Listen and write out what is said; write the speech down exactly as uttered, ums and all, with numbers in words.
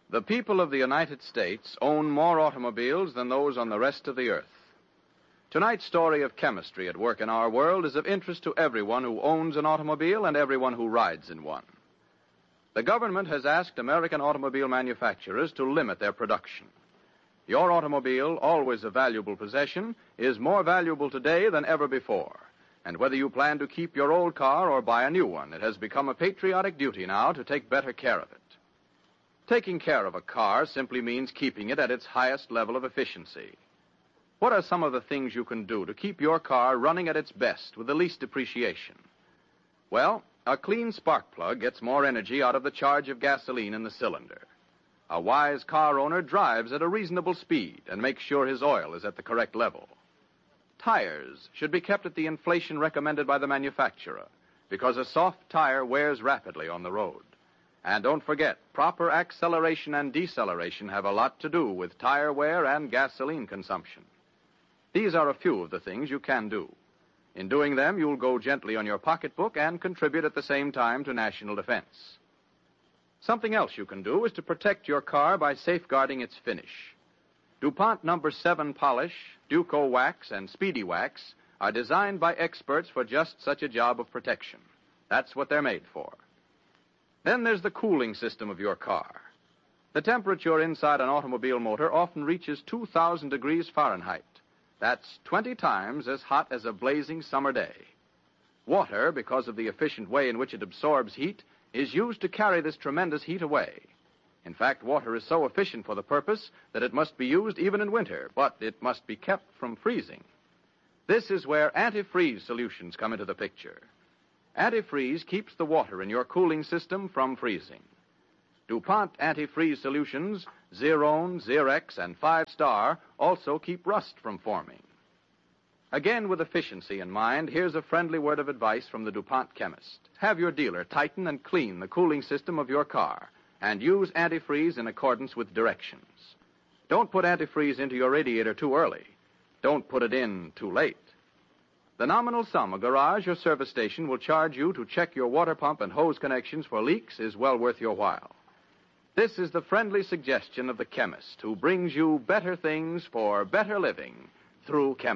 The people of the United States own more automobiles than those on the rest of the earth. Tonight's story of chemistry at work in our world is of interest to everyone who owns an automobile and everyone who rides in one. The government has asked American automobile manufacturers to limit their production. Your automobile, always a valuable possession, is more valuable today than ever before. And whether you plan to keep your old car or buy a new one, it has become a patriotic duty now to take better care of it. Taking care of a car simply means keeping it at its highest level of efficiency. What are some of the things you can do to keep your car running at its best with the least depreciation? Well, a clean spark plug gets more energy out of the charge of gasoline in the cylinder. A wise car owner drives at a reasonable speed and makes sure his oil is at the correct level. Tires should be kept at the inflation recommended by the manufacturer, because a soft tire wears rapidly on the road. And don't forget, proper acceleration and deceleration have a lot to do with tire wear and gasoline consumption. These are a few of the things you can do. In doing them, you'll go gently on your pocketbook and contribute at the same time to national defense. Something else you can do is to protect your car by safeguarding its finish. DuPont number seven polish, Duco wax, and Speedy wax are designed by experts for just such a job of protection. That's what they're made for. Then there's the cooling system of your car. The temperature inside an automobile motor often reaches two thousand degrees Fahrenheit. That's twenty times as hot as a blazing summer day. Water, because of the efficient way in which it absorbs heat, is used to carry this tremendous heat away. In fact, water is so efficient for the purpose that it must be used even in winter, but it must be kept from freezing. This is where antifreeze solutions come into the picture. Antifreeze keeps the water in your cooling system from freezing. DuPont antifreeze solutions, Zerone, Zerex, and Five Star also keep rust from forming. Again, with efficiency in mind, here's a friendly word of advice from the DuPont chemist. Have your dealer tighten and clean the cooling system of your car and use antifreeze in accordance with directions. Don't put antifreeze into your radiator too early. Don't put it in too late. The nominal sum a garage or service station will charge you to check your water pump and hose connections for leaks is well worth your while. This is the friendly suggestion of the chemist who brings you better things for better living through chemistry.